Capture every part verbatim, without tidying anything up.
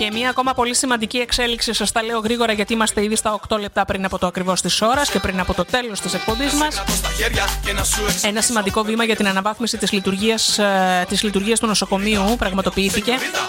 Και μία ακόμα πολύ σημαντική εξέλιξη, σας τα λέω γρήγορα γιατί είμαστε ήδη στα οκτώ λεπτά πριν από το ακριβώς της ώρας και πριν από το τέλος της εκπομπής μας. Ένα σημαντικό βήμα για την αναβάθμιση της λειτουργίας, της λειτουργίας του νοσοκομείου πραγματοποιήθηκε.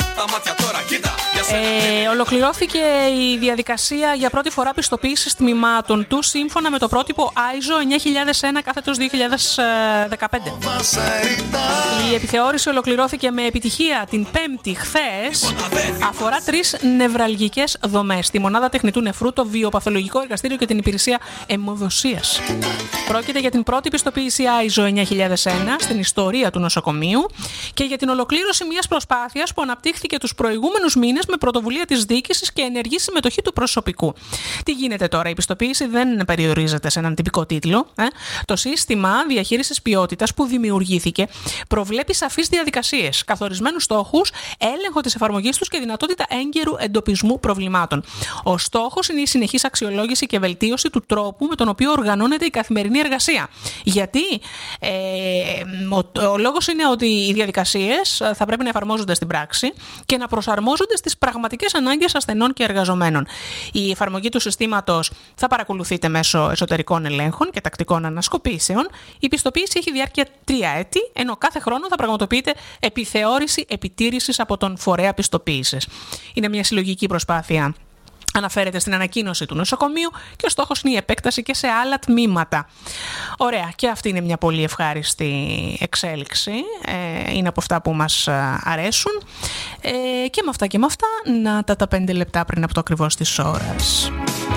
Ε, ολοκληρώθηκε η διαδικασία για πρώτη φορά πιστοποίησης τμήματων του σύμφωνα με το πρότυπο άιζο εννιά χιλιάδες ένα κάθετος δύο χιλιάδες δεκαπέντε. Η επιθεώρηση ολοκληρώθηκε με επιτυχία την Πέμπτη χθες. Αφορά τρεις νευραλγικές δομές: τη μονάδα τεχνητού νεφρού, το βιοπαθολογικό εργαστήριο και την υπηρεσία αιμοδοσίας. Πρόκειται για την πρώτη πιστοποίηση άιζο εννιά χιλιάδες ένα στην ιστορία του νοσοκομείου και για την ολοκλήρωση μιας προσπάθειας που αναπτύχθηκε τους προηγούμενους μήνες με πρωτοβουλία της διοίκησης και ενεργή συμμετοχή του προσωπικού. Τι γίνεται τώρα? Η πιστοποίηση δεν περιορίζεται σε έναν τυπικό τίτλο. Ε? Το σύστημα διαχείρισης ποιότητας που δημιουργήθηκε προβλέπει σαφείς διαδικασίες, καθορισμένους στόχους, έλεγχο της εφαρμογής τους και δυνατότητα έγκαιρου εντοπισμού προβλημάτων. Ο στόχος είναι η συνεχής αξιολόγηση και βελτίωση του τρόπου με τον οποίο οργανώνεται η καθημερινή εργασία. Γιατί ε, ο, ο λόγος είναι ότι οι διαδικασίες θα πρέπει να εφαρμόζονται στην πράξη και να προσαρμόζονται στις πραγματικές ανάγκες ασθενών και εργαζομένων. Η εφαρμογή του συστήματος θα παρακολουθείται μέσω εσωτερικών ελέγχων και τακτικών ανασκοπήσεων. Η πιστοποίηση έχει διάρκεια τρία έτη, ενώ κάθε χρόνο θα πραγματοποιείται επιθεώρηση επιτήρησης από τον φορέα πιστοποίησης. Είναι μια συλλογική προσπάθεια. Αναφέρεται στην ανακοίνωση του νοσοκομείου και ο στόχος είναι η επέκταση και σε άλλα τμήματα. Ωραία, και αυτή είναι μια πολύ ευχάριστη εξέλιξη. Ε, είναι από αυτά που μας αρέσουν. Ε, και με αυτά και με αυτά, να τα τα πέντε λεπτά πριν από το ακριβώς της ώρας.